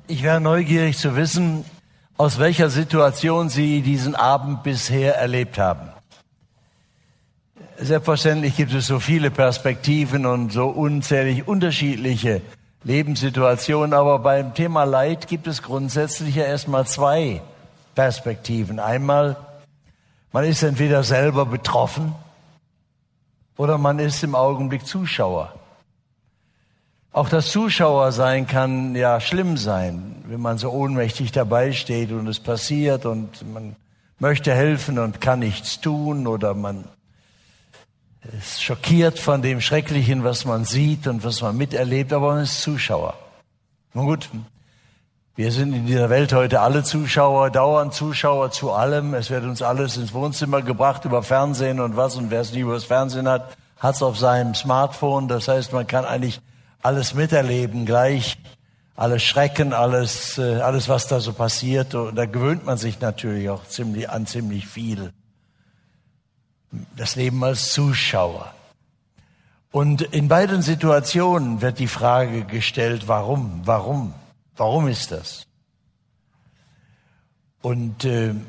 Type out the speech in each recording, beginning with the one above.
Ich wäre neugierig zu wissen, aus welcher Situation Sie diesen Abend bisher erlebt haben. Selbstverständlich gibt es so viele Perspektiven und so unzählig unterschiedliche Lebenssituationen, aber beim Thema Leid gibt es grundsätzlich ja erstmal zwei Perspektiven. Einmal, man ist entweder selber betroffen oder man ist im Augenblick Zuschauer. Auch das Zuschauersein kann ja schlimm sein, wenn man so ohnmächtig dabei steht und es passiert und man möchte helfen und kann nichts tun oder man ist schockiert von dem Schrecklichen, was man sieht und was man miterlebt, aber man ist Zuschauer. Nun gut, wir sind in dieser Welt heute alle Zuschauer, dauernd Zuschauer zu allem. Es wird uns alles ins Wohnzimmer gebracht über Fernsehen und was. Und wer es nie über das Fernsehen hat, hat es auf seinem Smartphone. Das heißt, man kann eigentlich alles miterleben gleich, alles Schrecken, alles was da so passiert. Und da gewöhnt man sich natürlich auch ziemlich viel. Das Leben als Zuschauer. Und in beiden Situationen wird die Frage gestellt, warum? Warum ist das? Und wenn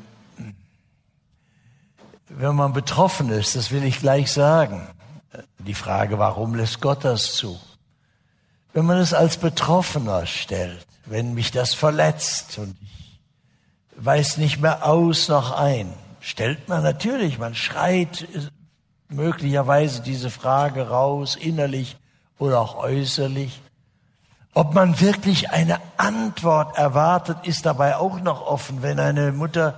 man betroffen ist, das will ich gleich sagen, die Frage, warum lässt Gott das zu? Wenn man es als Betroffener stellt, wenn mich das verletzt und ich weiß nicht mehr aus noch ein, stellt man natürlich, man schreit möglicherweise diese Frage raus, innerlich oder auch äußerlich. Ob man wirklich eine Antwort erwartet, ist dabei auch noch offen. Wenn eine Mutter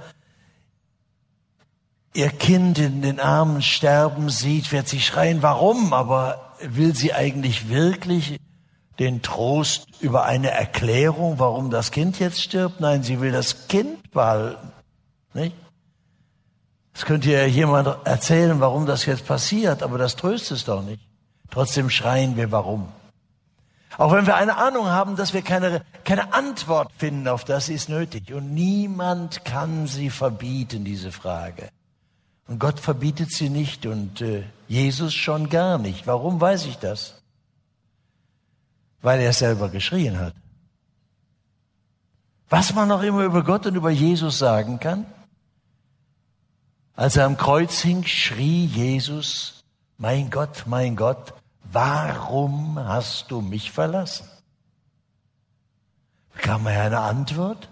ihr Kind in den Armen sterben sieht, wird sie schreien, warum? Aber will sie eigentlich wirklich den Trost über eine Erklärung, warum das Kind jetzt stirbt? Nein, sie will das Kind behalten. Nicht? Es könnte ja jemand erzählen, warum das jetzt passiert, aber das tröstet es doch nicht. Trotzdem schreien wir, warum? Auch wenn wir eine Ahnung haben, dass wir keine Antwort finden auf das, ist nötig. Und niemand kann sie verbieten, diese Frage. Und Gott verbietet sie nicht und Jesus schon gar nicht. Warum weiß ich das? Weil er selber geschrien hat. Was man noch immer über Gott und über Jesus sagen kann. Als er am Kreuz hing, schrie Jesus, mein Gott, warum hast du mich verlassen? Bekam er eine Antwort?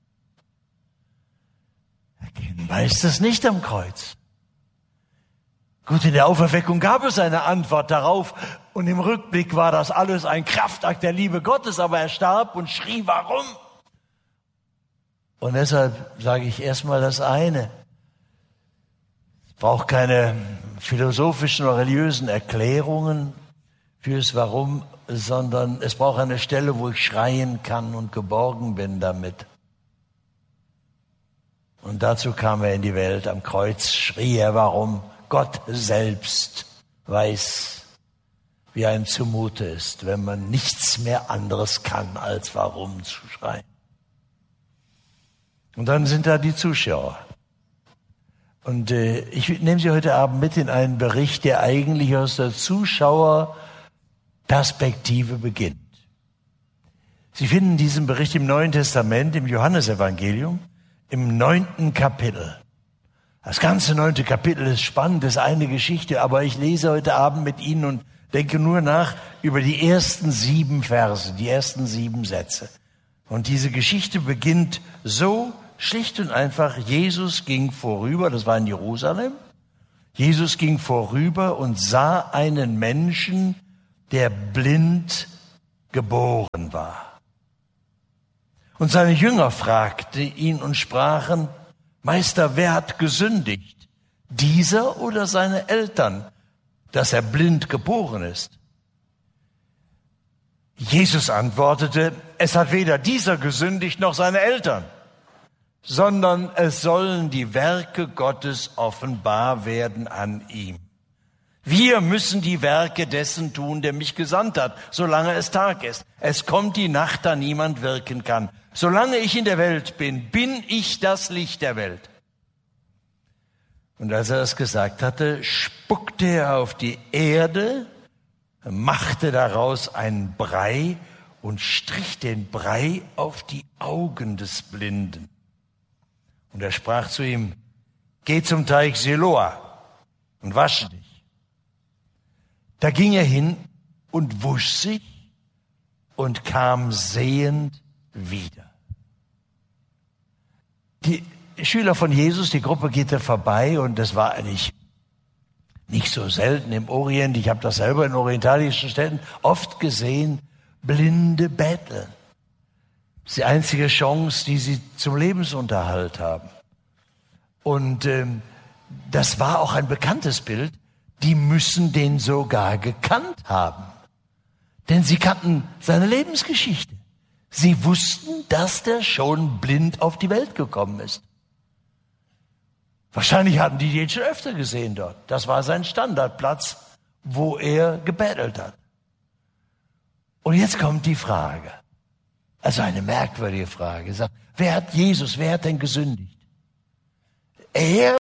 Er weiß das nicht am Kreuz. Gut, in der Auferweckung gab es eine Antwort darauf und im Rückblick war das alles ein Kraftakt der Liebe Gottes, aber er starb und schrie, warum? Und deshalb sage ich erstmal das eine. Es braucht keine philosophischen oder religiösen Erklärungen fürs Warum, sondern es braucht eine Stelle, wo ich schreien kann und geborgen bin damit. Und dazu kam er in die Welt. Am Kreuz schrie er, warum? Gott selbst weiß, wie einem zumute ist, wenn man nichts mehr anderes kann, als warum zu schreien. Und dann sind da die Zuschauer. Und ich nehme Sie heute Abend mit in einen Bericht, der eigentlich aus der Zuschauerperspektive beginnt. Sie finden diesen Bericht im Neuen Testament, im Johannesevangelium, im 9. Kapitel. Das ganze 9. Kapitel ist spannend, ist eine Geschichte, aber ich lese heute Abend mit Ihnen und denke nur nach über die ersten 7 Verse, die ersten 7 Sätze. Und diese Geschichte beginnt so schlicht und einfach, Jesus ging vorüber, das war in Jerusalem, Jesus ging vorüber und sah einen Menschen, der blind geboren war. Und seine Jünger fragten ihn und sprachen, Meister, wer hat gesündigt? Dieser oder seine Eltern, dass er blind geboren ist? Jesus antwortete, es hat weder dieser gesündigt noch seine Eltern, sondern es sollen die Werke Gottes offenbar werden an ihm. Wir müssen die Werke dessen tun, der mich gesandt hat, solange es Tag ist. Es kommt die Nacht, da niemand wirken kann. Solange ich in der Welt bin, bin ich das Licht der Welt. Und als er das gesagt hatte, spuckte er auf die Erde, machte daraus einen Brei und strich den Brei auf die Augen des Blinden. Und er sprach zu ihm, geh zum Teich Siloa und wasche dich. Da ging er hin und wusch sich und kam sehend wieder. Die Schüler von Jesus, die Gruppe geht da vorbei und das war eigentlich nicht so selten im Orient. Ich habe das selber in orientalischen Städten oft gesehen, Blinde betteln. Das ist die einzige Chance, die sie zum Lebensunterhalt haben. Und das war auch ein bekanntes Bild. Die müssen den sogar gekannt haben. Denn sie kannten seine Lebensgeschichte. Sie wussten, dass der schon blind auf die Welt gekommen ist. Wahrscheinlich hatten die den schon öfter gesehen dort. Das war sein Standardplatz, wo er gebettelt hat. Und jetzt kommt die Frage. Also eine merkwürdige Frage. Wer hat Jesus, wer hat denn gesündigt? Er